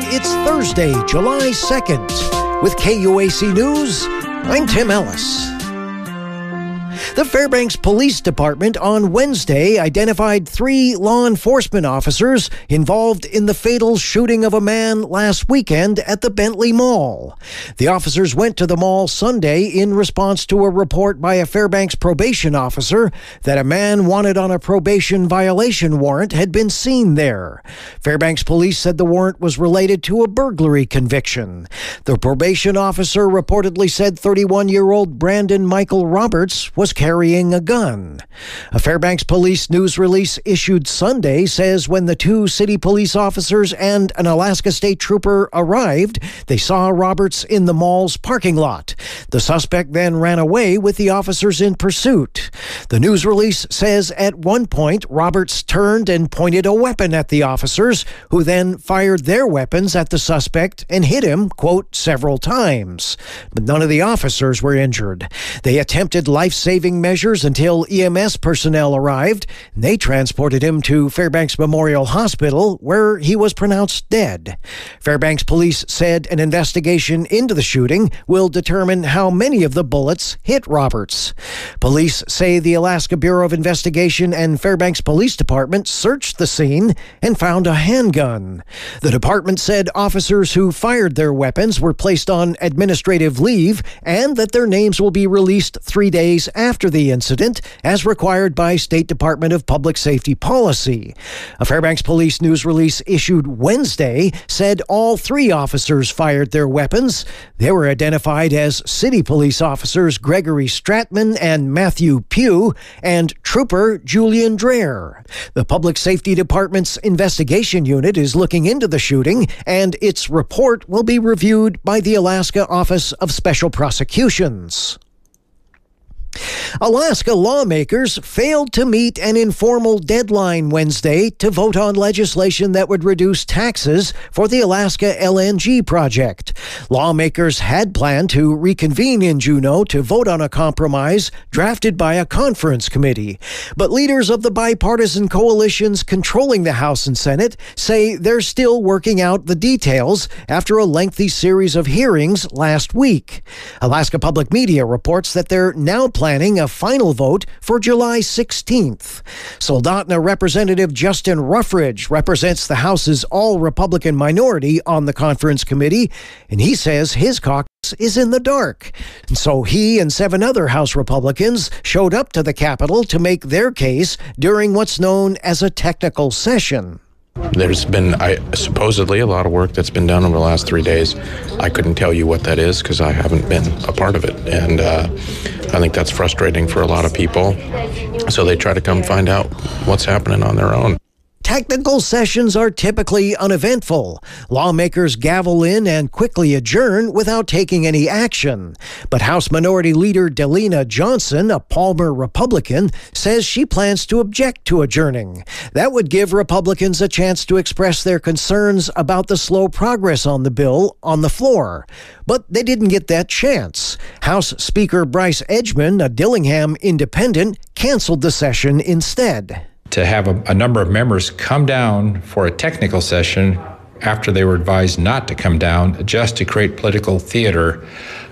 It's Thursday, July 2nd. With KUAC News, I'm Tim Ellis. The Fairbanks Police Department on Wednesday identified 3 law enforcement officers involved in the fatal shooting of a man last weekend at the Bentley Mall. The officers went to the mall Sunday in response to a report by a Fairbanks probation officer that a man wanted on a probation violation warrant had been seen there. Fairbanks police said the warrant was related to a burglary conviction. The probation officer reportedly said 31-year-old Brandon Michael Roberts was carrying a gun. A Fairbanks police news release issued Sunday says when the 2 city police officers and an Alaska State Trooper arrived, they saw Roberts in the mall's parking lot. The suspect then ran away with the officers in pursuit. The news release says at one point, Roberts turned and pointed a weapon at the officers, who then fired their weapons at the suspect and hit him, quote, several times. But none of the officers were injured. They attempted life-saving measures until EMS personnel arrived. They transported him to Fairbanks Memorial Hospital, where he was pronounced dead. Fairbanks police said an investigation into the shooting will determine how many of the bullets hit Roberts. Police say the Alaska Bureau of Investigation and Fairbanks Police Department searched the scene and found a handgun. The department said officers who fired their weapons were placed on administrative leave and that their names will be released 3 days after the incident, as required by State Department of Public Safety policy. A Fairbanks police news release issued Wednesday said all 3 officers fired their weapons. They were identified as city police officers Gregory Stratman and Matthew Pugh and Trooper Julian Dreher. The Public Safety Department's investigation unit is looking into the shooting, and its report will be reviewed by the Alaska Office of Special Prosecutions. Alaska lawmakers failed to meet an informal deadline Wednesday to vote on legislation that would reduce taxes for the Alaska LNG project. Lawmakers had planned to reconvene in Juneau to vote on a compromise drafted by a conference committee. But leaders of the bipartisan coalitions controlling the House and Senate say they're still working out the details after a lengthy series of hearings last week. Alaska Public Media reports that they're now planning a final vote for July 16th. Soldotna Representative Justin Ruffridge represents the House's all-Republican minority on the conference committee, and he says his caucus is in the dark. And so he and 7 other House Republicans showed up to the Capitol to make their case during what's known as a technical session. There's been supposedly a lot of work that's been done over the last 3 days. I couldn't tell you what that is because I haven't been a part of it. And I think that's frustrating for a lot of people. So they try to come find out what's happening on their own. Technical sessions are typically uneventful. Lawmakers gavel in and quickly adjourn without taking any action. But House Minority Leader Delina Johnson, a Palmer Republican, says she plans to object to adjourning. That would give Republicans a chance to express their concerns about the slow progress on the bill on the floor. But they didn't get that chance. House Speaker Bryce Edgman, a Dillingham independent, canceled the session instead. To have a number of members come down for a technical session after they were advised not to come down just to create political theater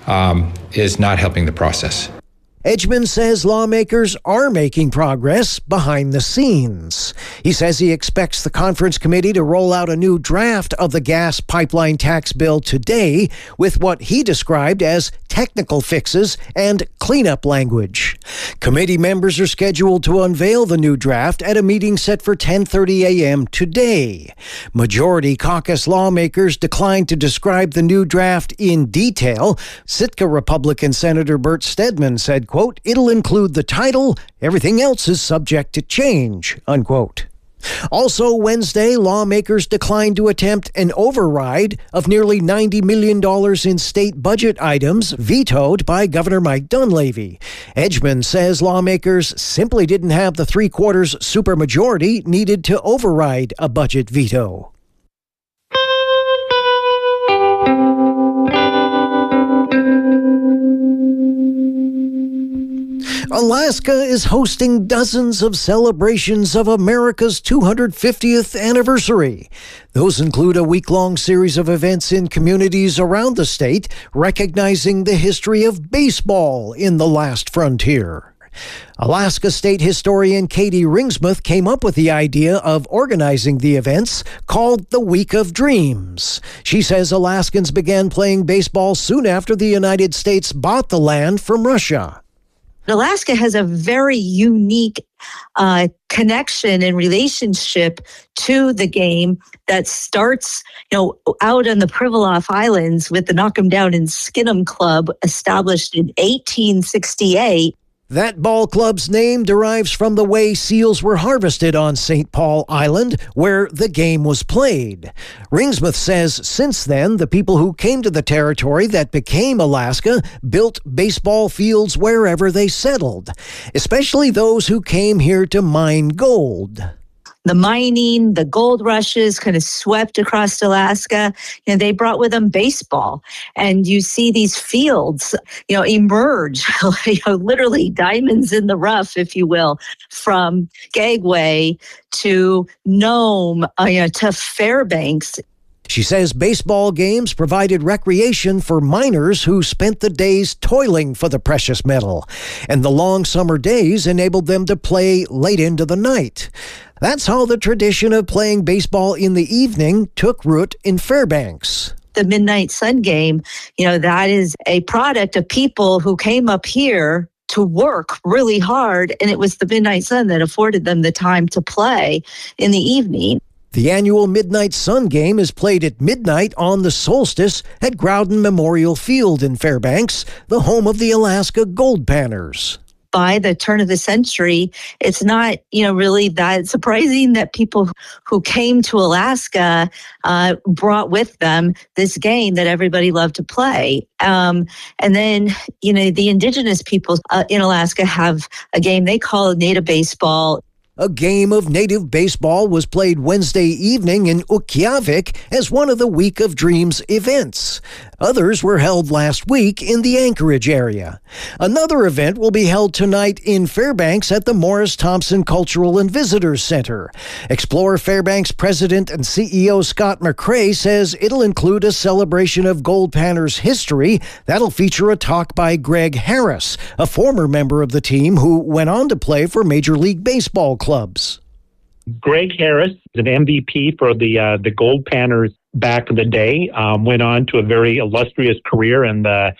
is not helping the process. Edgman says lawmakers are making progress behind the scenes. He says he expects the conference committee to roll out a new draft of the gas pipeline tax bill today with what he described as technical fixes and cleanup language. Committee members are scheduled to unveil the new draft at a meeting set for 10:30 a.m. today. Majority caucus lawmakers declined to describe the new draft in detail. Sitka Republican Senator Bert Stedman said, quote, "It'll include the title. Everything else is subject to change," unquote. Also Wednesday, lawmakers declined to attempt an override of nearly $90 million in state budget items vetoed by Governor Mike Dunleavy. Edgman says lawmakers simply didn't have the 3/4 supermajority needed to override a budget veto. Alaska is hosting dozens of celebrations of America's 250th anniversary. Those include a week-long series of events in communities around the state, recognizing the history of baseball in the last frontier. Alaska State historian Katie Ringsmuth came up with the idea of organizing the events called the Week of Dreams. She says Alaskans began playing baseball soon after the United States bought the land from Russia. Alaska has a very unique connection and relationship to the game that starts, out on the Pribilof Islands with the Knock 'em Down and Skin 'em Club, established in 1868. That ball club's name derives from the way seals were harvested on St. Paul Island, where the game was played. Ringsmuth says since then, the people who came to the territory that became Alaska built baseball fields wherever they settled, especially those who came here to mine gold. The mining, the gold rushes kind of swept across Alaska. They brought with them baseball. And you see these fields, emerge, literally diamonds in the rough, if you will, from Skagway to Nome, to Fairbanks. She says baseball games provided recreation for miners who spent the days toiling for the precious metal, and the long summer days enabled them to play late into the night. That's how the tradition of playing baseball in the evening took root in Fairbanks. The Midnight Sun game, that is a product of people who came up here to work really hard, and it was the Midnight Sun that afforded them the time to play in the evening. The annual Midnight Sun game is played at midnight on the solstice at Groudon Memorial Field in Fairbanks, the home of the Alaska Gold Panners. By the turn of the century, it's not, really that surprising that people who came to Alaska brought with them this game that everybody loved to play. And then, the indigenous peoples in Alaska have a game they call Native Baseball. A game of native baseball was played Wednesday evening in Utqiagvik as one of the Week of Dreams events. Others were held last week in the Anchorage area. Another event will be held tonight in Fairbanks at the Morris Thompson Cultural and Visitors Center. Explore Fairbanks President and CEO Scott McCrae says it'll include a celebration of Gold Panners history that'll feature a talk by Greg Harris, a former member of the team who went on to play for Major League Baseball clubs. Greg Harris is an MVP for the Gold Panners back in the day. Went on to a very illustrious career in the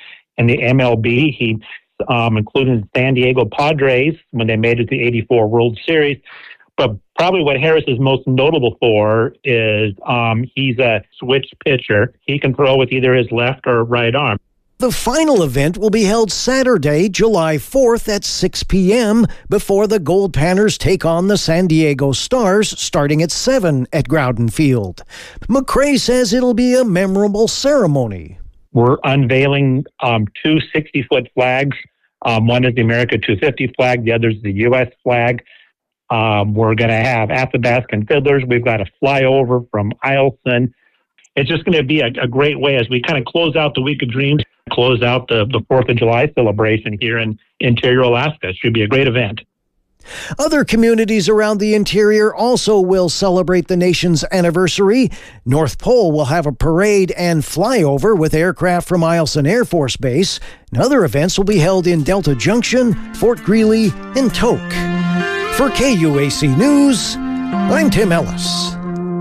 MLB. He included the San Diego Padres when they made it to the '84 World Series. But probably what Harris is most notable for is he's a switch pitcher. He can throw with either his left or right arm. The final event will be held Saturday, July 4th at 6 p.m. before the Gold Panners take on the San Diego Stars starting at 7 at Groudon Field. McCrae says it'll be a memorable ceremony. We're unveiling two 60-foot flags. One is the America 250 flag. The other is the U.S. flag. We're going to have Athabascan fiddlers. We've got a flyover from Eielson. It's just going to be a great way as we kind of close out the Week of Dreams, close out the 4th of July celebration here in interior Alaska. It should be a great event. Other communities around the interior also will celebrate the nation's anniversary. North Pole will have a parade and flyover with aircraft from Eielson Air Force Base. And other events will be held in Delta Junction, Fort Greely, and Tok. For KUAC News, I'm Tim Ellis.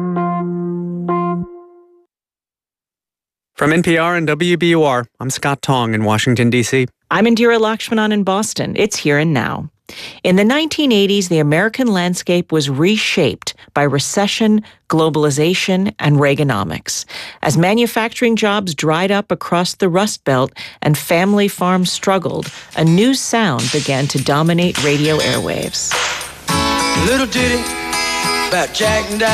From NPR and WBUR, I'm Scott Tong in Washington, D.C. I'm Indira Lakshmanan in Boston. It's Here and Now. In the 1980s, the American landscape was reshaped by recession, globalization, and Reaganomics. As manufacturing jobs dried up across the Rust Belt and family farms struggled, a new sound began to dominate radio airwaves. Little ditty about Jack and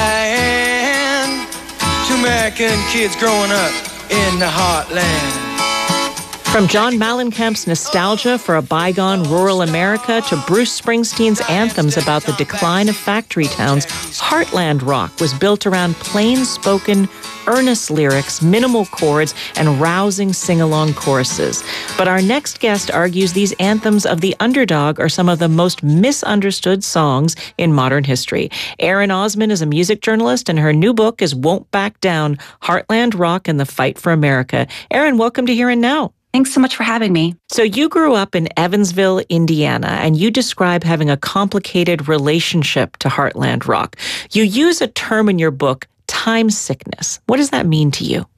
Diane, two American kids growing up in the heartland. From John Mellencamp's nostalgia for a bygone rural America to Bruce Springsteen's anthems about the decline of factory towns, Heartland Rock was built around plain-spoken, earnest lyrics, minimal chords, and rousing sing-along choruses. But our next guest argues these anthems of the underdog are some of the most misunderstood songs in modern history. Erin Osmond is a music journalist, and her new book is Won't Back Down, Heartland Rock and the Fight for America. Erin, welcome to Here and Now. Thanks so much for having me. So you grew up in Evansville, Indiana, and you describe having a complicated relationship to Heartland Rock. You use a term in your book, time sickness. What does that mean to you?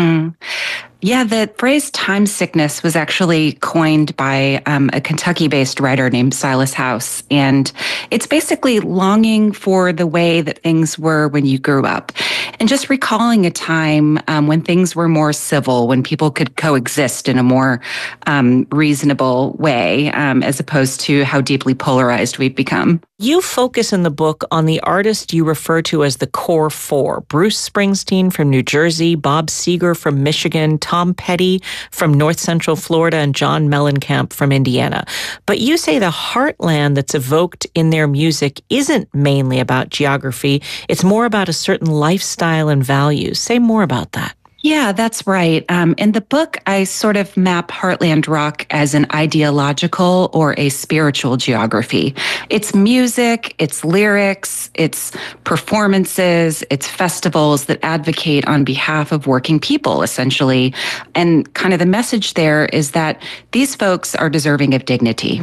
Yeah, the phrase time sickness was actually coined by a Kentucky-based writer named Silas House. And it's basically longing for the way that things were when you grew up. And just recalling a time when things were more civil, when people could coexist in a more reasonable way, as opposed to how deeply polarized we've become. You focus in the book on the artist you refer to as the Core Four: Bruce Springsteen from New Jersey, Bob Seger from Michigan, Tom Petty from North Central Florida, and John Mellencamp from Indiana. But you say the heartland that's evoked in their music isn't mainly about geography. It's more about a certain lifestyle and values. Say more about that. Yeah, that's right. In the book, I sort of map Heartland Rock as an ideological or a spiritual geography. It's music, it's lyrics, it's performances, it's festivals that advocate on behalf of working people, essentially. And kind of the message there is that these folks are deserving of dignity.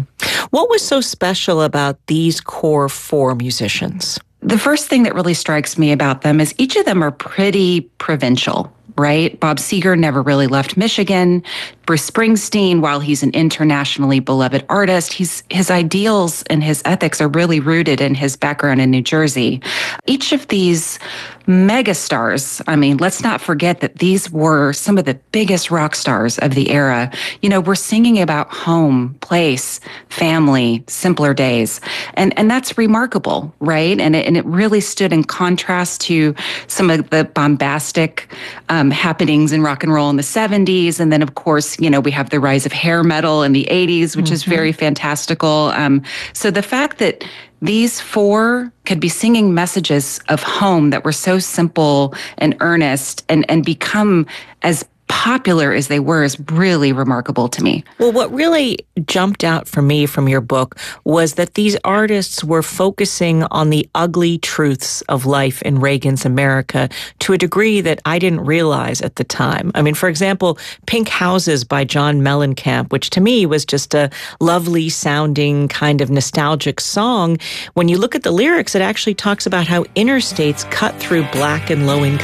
What was so special about these Core Four musicians? The first thing that really strikes me about them is each of them are pretty provincial, right? Bob Seger never really left Michigan. Bruce Springsteen, while he's an internationally beloved artist, his ideals and his ethics are really rooted in his background in New Jersey. Each of these megastars, I mean, let's not forget that these were some of the biggest rock stars of the era. You know, we're singing about home, place, family, simpler days. And that's remarkable, right? And it really stood in contrast to some of the bombastic happenings in rock and roll in the 70s. And then, of course, you know, we have the rise of hair metal in the 80s, which is very fantastical. So the fact that these four could be singing messages of home that were so simple and earnest and become as popular as they were is really remarkable to me. Well, what really jumped out for me from your book was that these artists were focusing on the ugly truths of life in Reagan's America to a degree that I didn't realize at the time. I mean, for example, Pink Houses by John Mellencamp, which to me was just a lovely sounding kind of nostalgic song. When you look at the lyrics, it actually talks about how interstates cut through black and low-income